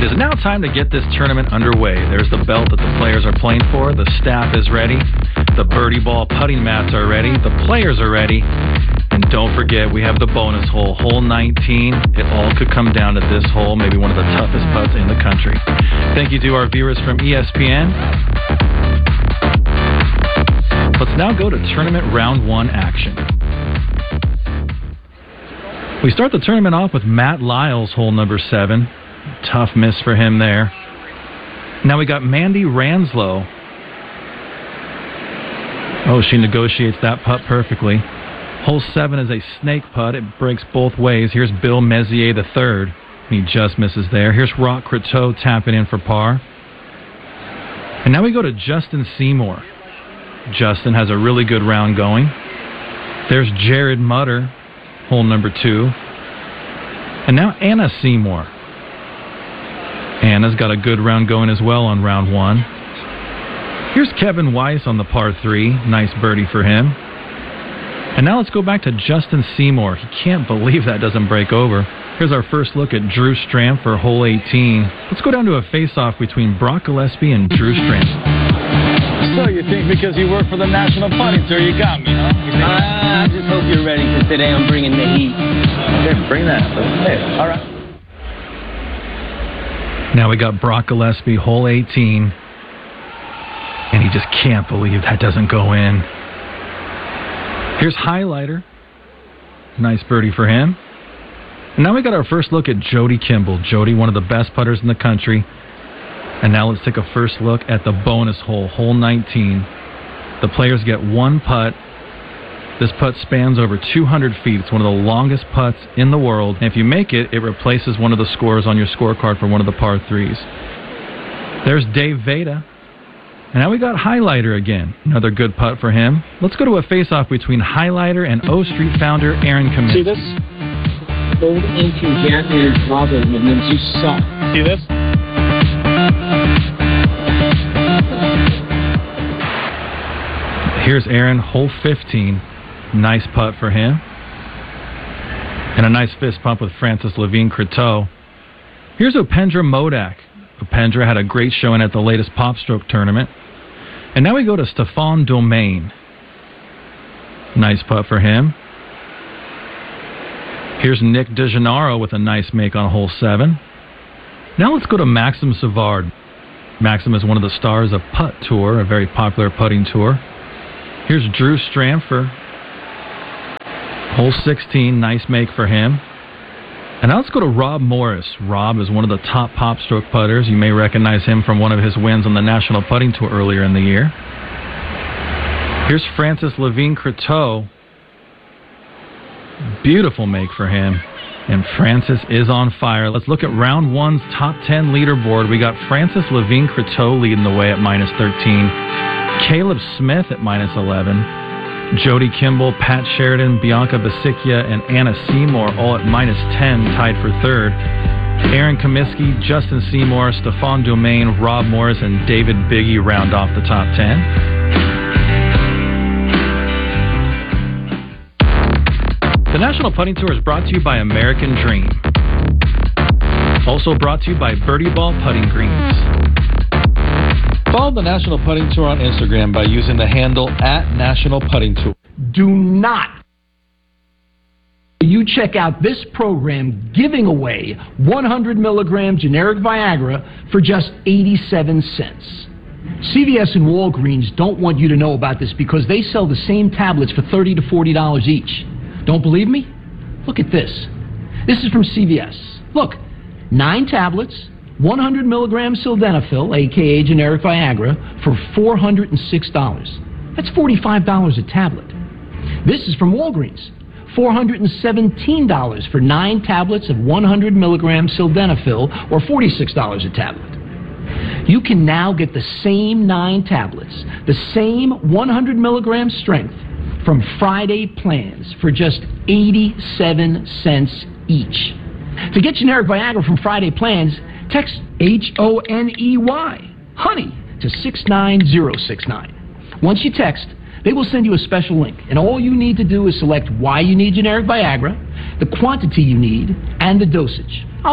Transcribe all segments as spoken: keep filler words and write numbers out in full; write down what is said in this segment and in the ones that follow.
It is now time to get this tournament underway. There's the belt that the players are playing for. The staff is ready. The birdie ball putting mats are ready. The players are ready. And don't forget, we have the bonus hole, hole nineteen. It all could come down to this hole, maybe one of the toughest putts in the country. Thank you to our viewers from E S P N. Let's now go to tournament round one action. We start the tournament off with Matt Lyles, hole number seven. Tough miss for him there. Now we got Mandy Ranslow. Oh, she negotiates that putt perfectly. Hole seven is a snake putt. It breaks both ways. Here's Bill Messier the third. He just misses there. Here's Rock Croteau tapping in for par. And now we go to Justin Seymour. Justin has a really good round going. There's Jared Mutter, hole number two. And now Anna Seymour. Anna's got a good round going as well on round one. Here's Kevin Weiss on the par three. Nice birdie for him. And now let's go back to Justin Seymour. He can't believe that doesn't break over. Here's our first look at Drew Stramp for hole eighteen. Let's go down to a face-off between Brock Gillespie and Drew Stramp. So you think because you work for the National Putting Tour, you got me, huh? Uh, I just hope you're ready, because today I'm bringing the heat. Okay, bring that. Okay, all right. Now we got Brock Gillespie, hole eighteen. And he just can't believe that doesn't go in. Here's Highlighter. Nice birdie for him. And now we got our first look at Jody Kimball. Jody, one of the best putters in the country. And now let's take a first look at the bonus hole, hole nineteen. The players get one putt. This putt spans over two hundred feet. It's one of the longest putts in the world. And if you make it, it replaces one of the scores on your scorecard for one of the par threes. There's Dave Veda. And now we got Highlighter again. Another good putt for him. Let's go to a face-off between Highlighter and O Street founder Aaron Kaminsky. See this? Old ancient Batman Robin names you suck. See this? Here's Aaron, hole fifteen. Nice putt for him. And a nice fist pump with Francis Levine Croteau. Here's Upendra Modak. Upendra had a great showing at the latest PopStroke tournament. And now we go to Stefan Domain. Nice putt for him. Here's Nick DeGennaro with a nice make on hole seven. Now let's go to Maxim Savard. Maxim is one of the stars of Putt Tour, a very popular putting tour. Here's Drew Stramford. Hole sixteen, nice make for him. And now let's go to Rob Morris. Rob is one of the top PopStroke putters. You may recognize him from one of his wins on the National Putting Tour earlier in the year. Here's Francis Levine Croteau. Beautiful make for him. And Francis is on fire. Let's look at round one's top ten leaderboard. We got Francis Levine Croteau leading the way at minus thirteen. Caleb Smith at minus eleven. Jody Kimball, Pat Sheridan, Bianca Basicchia, and Anna Seymour all at minus ten, tied for third. Aaron Kaminsky, Justin Seymour, Stefan Domain, Rob Morris, and David Biggie round off the top ten. The National Putting Tour is brought to you by American Dream. Also brought to you by Birdie Ball Putting Greens. Follow the National Putting Tour on Instagram by using the handle at National Putting Tour. Do not you check out this program giving away one hundred milligram generic Viagra for just eighty-seven cents. C V S and Walgreens don't want you to know about this because they sell the same tablets for thirty to forty dollars each. Don't believe me? Look at this. This is from C V S. Look, nine tablets, one hundred milligram sildenafil, a k a generic Viagra, for four hundred six dollars. That's forty-five dollars a tablet. This is from Walgreens. four hundred seventeen dollars for nine tablets of one hundred milligram sildenafil, or forty-six dollars a tablet. You can now get the same nine tablets, the same one hundred milligram strength, from Friday Plans for just eighty-seven cents each. To get generic Viagra from Friday Plans, text H O N E Y, honey, to six nine zero six nine. Once you text, they will send you a special link, and all you need to do is select why you need generic Viagra, the quantity you need, and the dosage. I'll pick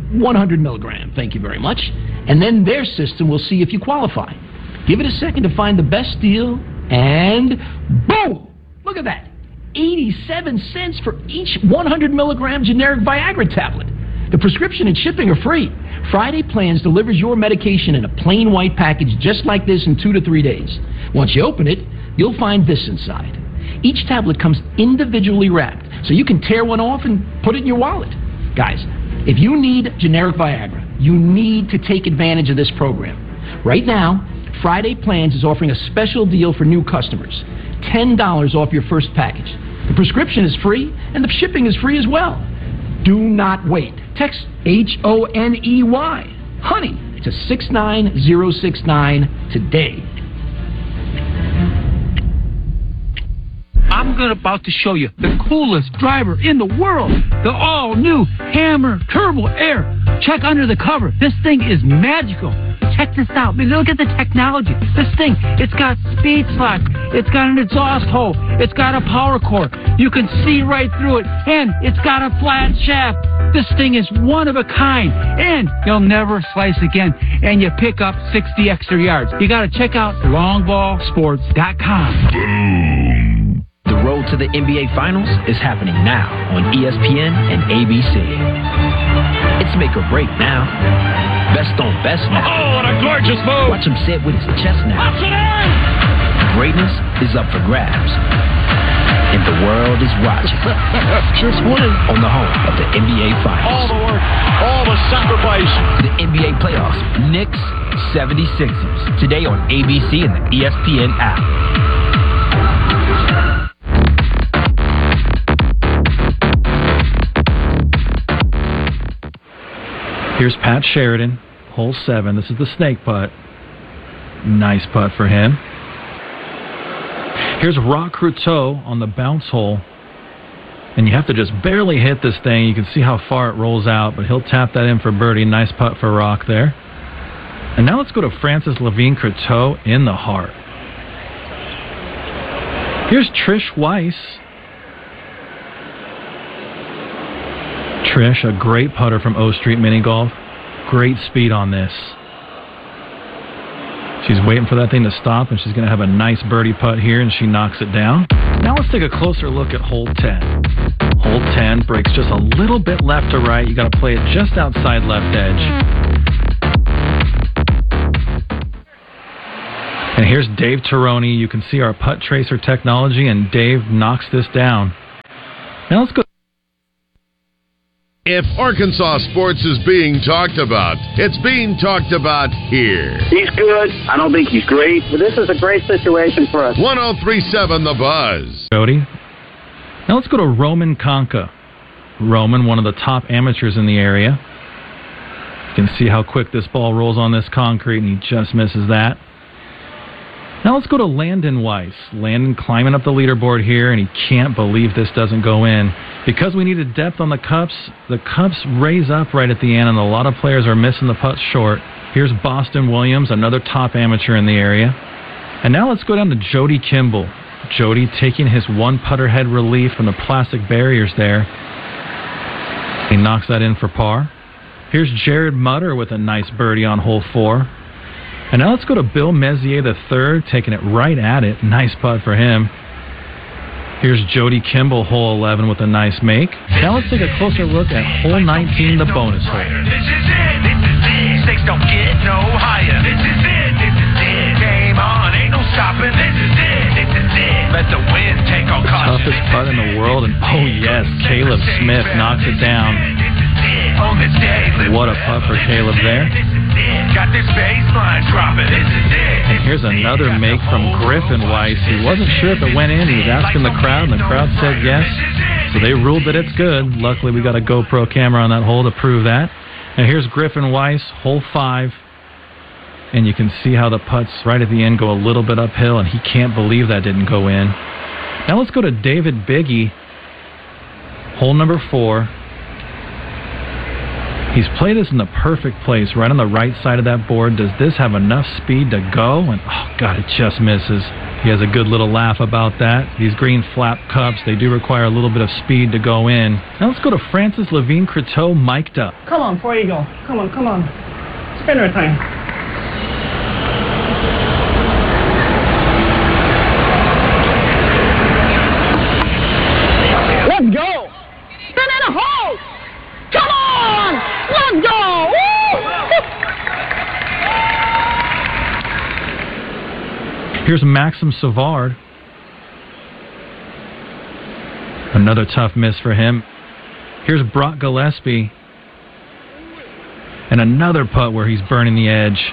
one hundred milligram, thank you very much. And then their system will see if you qualify. Give it a second to find the best deal, and boom! Look at that. eighty-seven cents for each one hundred milligram generic Viagra tablet. The prescription and shipping are free. Friday Plans delivers your medication in a plain white package just like this in two to three days. Once you open it, you'll find this inside. Each tablet comes individually wrapped, so you can tear one off and put it in your wallet. Guys, if you need generic Viagra, you need to take advantage of this program. Right now, Friday Plans is offering a special deal for new customers. ten dollars off your first package. The prescription is free, and the shipping is free as well. Do not wait. Text H O N E Y, honey, to six nine zero six nine today. I'm going about to show you the coolest driver in the world, the all-new Hammer Turbo Air. Check under the cover. This thing is magical. Check this out. Look at the technology. This thing, it's got speed slack. It's got an exhaust hole. It's got a power cord. You can see right through it. And it's got a flat shaft. This thing is one of a kind. And you'll never slice again. And you pick up sixty extra yards. You got to check out long ball sports dot com. Boom. The road to the N B A Finals is happening now on E S P N and A B C. It's make or break now. Best on best now. Oh, what a gorgeous move! Watch him sit with his chest now. Greatness is up for grabs. And the world is watching. Just one on the home of the N B A Finals. All the work, all the sacrifice. The N B A playoffs, Knicks, seventy-sixers. Today on A B C and the E S P N app. Here's Pat Sheridan, hole seven. This is the snake putt. Nice putt for him. Here's Rock Cruteau on the bounce hole. And you have to just barely hit this thing. You can see how far it rolls out, but he'll tap that in for birdie. Nice putt for Rock there. And now let's go to Francis Levine Cruteau in the heart. Here's Trish Weiss. Trish, a great putter from O Street Mini Golf. Great speed on this. She's waiting for that thing to stop, and she's going to have a nice birdie putt here, and she knocks it down. Now let's take a closer look at hole ten. Hole ten breaks just a little bit left to right. You got to play it just outside left edge. And here's Dave Tironi. You can see our putt tracer technology, and Dave knocks this down. Now let's go. If Arkansas sports is being talked about, it's being talked about here. He's good. I don't think he's great, but this is a great situation for us. one oh three point seven The Buzz. Jody. Now let's go to Roman Conca. Roman, one of the top amateurs in the area. You can see how quick this ball rolls on this concrete, and he just misses that. Now let's go to Landon Weiss. Landon climbing up the leaderboard here, and he can't believe this doesn't go in. Because we needed depth on the cups, the cups raise up right at the end, and a lot of players are missing the putts short. Here's Boston Williams, another top amateur in the area. And now let's go down to Jody Kimball. Jody taking his one putter head relief from the plastic barriers there. He knocks that in for par. Here's Jared Mutter with a nice birdie on hole four. And now let's go to Bill Mezier the third, taking it right at it. Nice putt for him. Here's Jody Kimball, hole eleven, with a nice make. Now let's take a closer look at hole nineteen, the bonus hole. This is it, this is it. Stakes don't get no higher. This is it, this is it. Game on, ain't no stopping. This is it, this is it. Let the wind take all caution. Toughest putt in the world, and oh yes, Caleb Smith knocks it down. What a putt for Caleb there. Got this baseline dropping. This is it. And here's another make from Griffin Weiss. He wasn't sure if it went in. He was asking the crowd, and the crowd said yes. So they ruled that it's good. Luckily, we got a GoPro camera on that hole to prove that. And here's Griffin Weiss, hole five. And you can see how the putts right at the end go a little bit uphill, and he can't believe that didn't go in. Now let's go to David Biggie, hole number four. He's played this in the perfect place, right on the right side of that board. Does this have enough speed to go? And, oh, God, it just misses. He has a good little laugh about that. These green flap cups, they do require a little bit of speed to go in. Now let's go to Francis Levine Croteau mic'd up. Come on, before you go. Come on, come on. Spinner time. Let's go! Spin in a hole! Come on! Let's go! Woo! Here's Maxim Savard. Another tough miss for him. Here's Brock Gillespie. And another putt where he's burning the edge.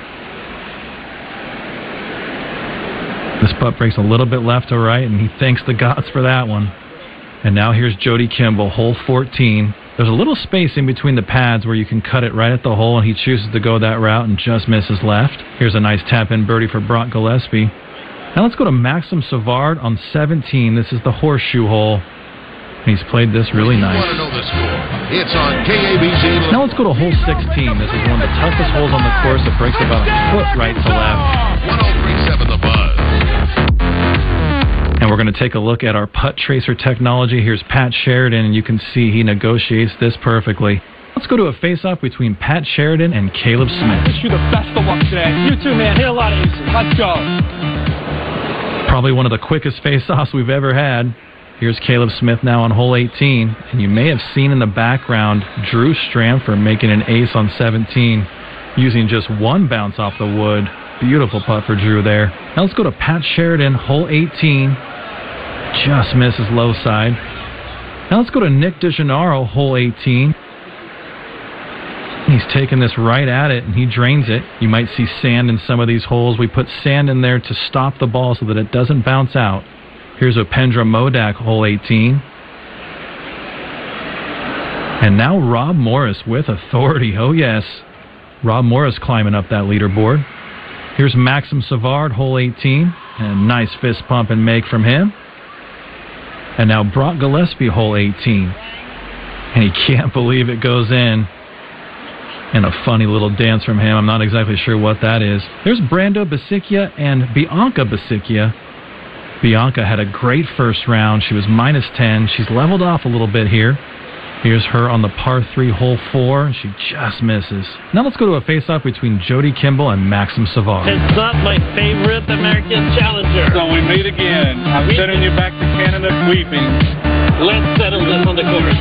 This putt breaks a little bit left to right, and he thanks the gods for that one. And now here's Jody Kimball, hole fourteen. There's a little space in between the pads where you can cut it right at the hole, and he chooses to go that route and just misses left. Here's a nice tap-in birdie for Brock Gillespie. Now let's go to Maxim Savard on seventeen. This is the horseshoe hole. He's played this really nice. It's on K A B C. Now let's go to hole sixteen. This is one of the toughest holes on the course. It breaks about a foot right to left. one oh three point seven The Buzz. And we're going to take a look at our putt tracer technology. Here's Pat Sheridan, and you can see he negotiates this perfectly. Let's go to a face-off between Pat Sheridan and Caleb Smith. Wish you the best of luck today. You too, man. Hit a lot of aces. Let's go. Probably one of the quickest face-offs we've ever had. Here's Caleb Smith now on hole eighteen. And you may have seen in the background Drew Stramford making an ace on seventeen, using just one bounce off the wood. Beautiful putt for Drew there. Now let's go to Pat Sheridan, hole eighteen. Just misses low side. Now let's go to Nick DeGennaro, hole eighteen. He's taking this right at it, and he drains it. You might see sand in some of these holes. We put sand in there to stop the ball so that it doesn't bounce out. Here's Upendra Modak, hole eighteen. And now Rob Morris with authority. Oh, yes. Rob Morris climbing up that leaderboard. Here's Maxim Savard, hole eighteen. And a nice fist pump and make from him. And now Brock Gillespie, hole eighteen. And he can't believe it goes in. And a funny little dance from him. I'm not exactly sure what that is. There's Brando Basicchia and Bianca Basicchia. Bianca had a great first round. She was minus ten. She's leveled off a little bit here. Here's her on the par three, hole four, and she just misses. Now let's go to a face-off between Jody Kimball and Maxim Savard. It's not my favorite American challenger. So we meet again. I'm we sending you back to Canada weeping. Let's settle this on the course.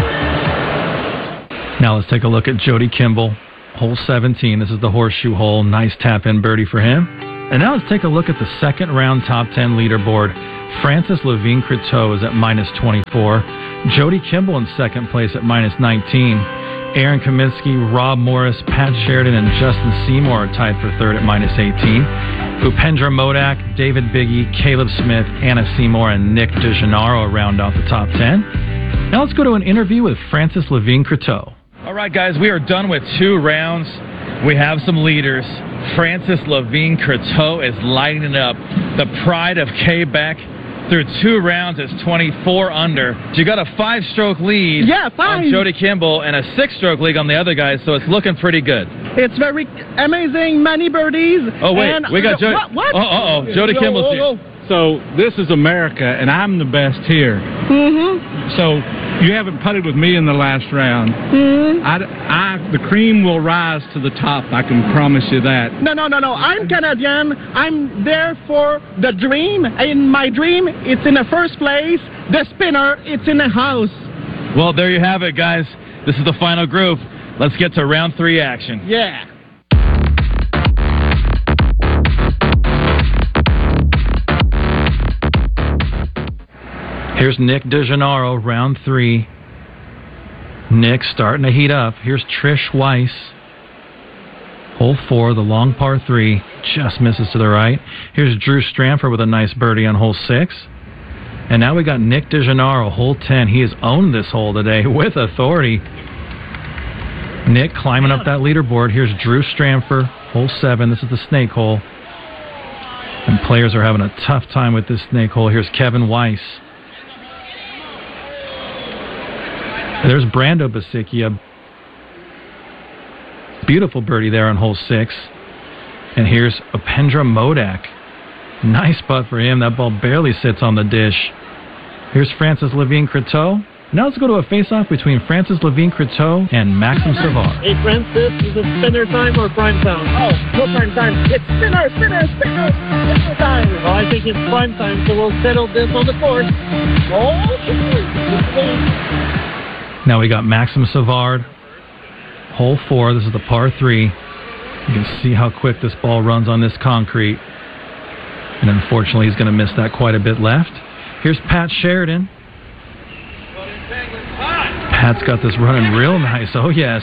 Now let's take a look at Jody Kimball, hole seventeen. This is the horseshoe hole. Nice tap-in birdie for him. And now let's take a look at the second round top ten leaderboard. Francis Levine Croteau is at minus twenty-four. Jody Kimball in second place at minus nineteen. Aaron Kaminsky, Rob Morris, Pat Sheridan, and Justin Seymour are tied for third at minus eighteen. Upendra Modak, David Biggie, Caleb Smith, Anna Seymour, and Nick DeGennaro round out the top ten. Now let's go to an interview with Francis Levine Croteau. All right, guys, we are done with two rounds. We have some leaders. Francis Levine Croteau is lighting it up. The pride of Quebec. Through two rounds, it's twenty-four under. You got a five-stroke lead yeah, five. on Jody Kimball and a six-stroke lead on the other guys, so it's looking pretty good. It's very amazing, many birdies. Oh, wait, and we got Jody. What? what? Oh, uh-oh, Jody oh, Kimball's oh, oh. here. So this is America, and I'm the best here. Mm-hmm. So you haven't putted with me in the last round. Mm-hmm. I, I, the cream will rise to the top, I can promise you that. No, no, no, no. I'm Canadian. I'm there for the dream. In my dream, it's in the first place. The spinner, it's in the house. Well, there you have it, guys. This is the final group. Let's get to round three action. Yeah. Here's Nick DeGennaro, round three. Nick starting to heat up. Here's Trish Weiss. Hole four, the long par three. Just misses to the right. Here's Drew Stramford with a nice birdie on hole six. And now we got Nick DeGennaro, hole ten. He has owned this hole today with authority. Nick climbing up that leaderboard. Here's Drew Stramford, hole seven. This is the snake hole. And players are having a tough time with this snake hole. Here's Kevin Weiss. There's Brando Basicchia. Beautiful birdie there on hole six. And here's Upendra Modak. Nice putt for him. That ball barely sits on the dish. Here's Francis Levine-Creteau. Now let's go to a face-off between Francis Levine-Creteau and Maxim Savard. Hey, Francis, is it spinner time or prime time? Oh, no prime time. It's spinner, spinner, spinner, spinner time. Well, I think it's prime time, so we'll settle this on the course. Okay. Now we got Maxim Savard. Hole four. This is the par three. You can see how quick this ball runs on this concrete. And unfortunately, he's going to miss that quite a bit left. Here's Pat Sheridan. Pat's got this running real nice. Oh, yes.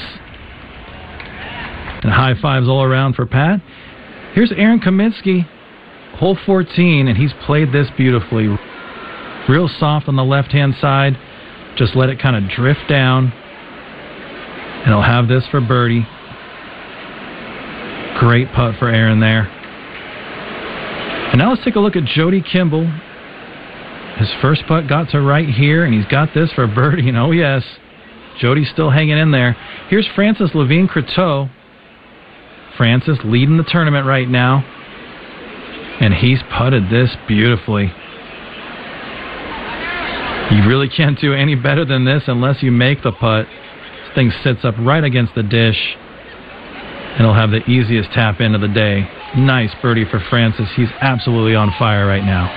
And high fives all around for Pat. Here's Aaron Kaminsky, hole fourteen, and he's played this beautifully. Real soft on the left-hand side. Just let it kind of drift down. And he'll have this for birdie. Great putt for Aaron there. And now let's take a look at Jody Kimball. His first putt got to right here, and he's got this for birdie. And oh, yes, Jody's still hanging in there. Here's Francis Levine-Creteau. Francis leading the tournament right now. And he's putted this beautifully. You really can't do any better than this unless you make the putt. This thing sits up right against the dish. And he'll have the easiest tap in of the day. Nice birdie for Francis. He's absolutely on fire right now.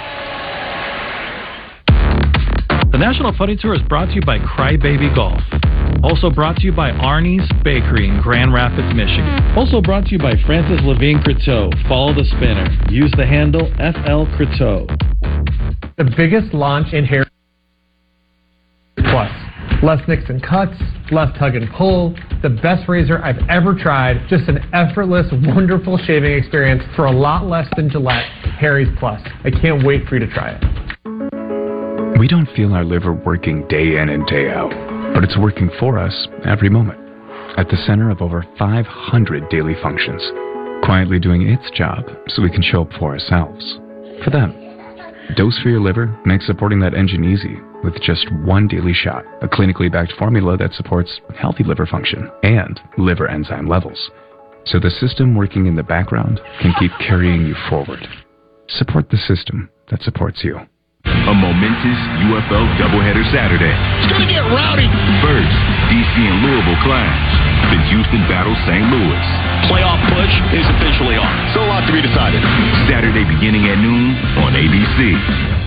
The National Putting Tour is brought to you by Crybaby Golf. Also brought to you by Arnie's Bakery in Grand Rapids, Michigan. Also brought to you by Francis Levine-Creteau. Follow the spinner. Use the handle F L Creteau. The biggest launch in hair plus. Less nicks and cuts, less tug and pull, the best razor I've ever tried, just an effortless, wonderful shaving experience for a lot less than Gillette, Harry's Plus. I can't wait for you to try it. We don't feel our liver working day in and day out, but it's working for us every moment. At the center of over five hundred daily functions, quietly doing its job so we can show up for ourselves, for them. Dose for your liver makes supporting that engine easy with just one daily shot, a clinically backed formula that supports healthy liver function and liver enzyme levels. So the system working in the background can keep carrying you forward. Support the system that supports you. A momentous U F L doubleheader Saturday. It's gonna get rowdy. First, D C and Louisville clash. Then Houston battles Saint Louis. Playoff push is officially on. So a lot to be decided. Saturday beginning at noon on A B C.